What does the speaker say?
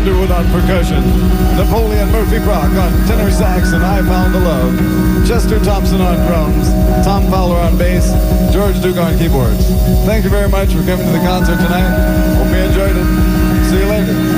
Underwood on percussion, Napoleon Murphy Brock on tenor sax and I Found the Love, Chester Thompson on drums, Tom Fowler on bass, George Duke on keyboards. Thank you very much for coming to the concert tonight. Hope you enjoyed it. See you later.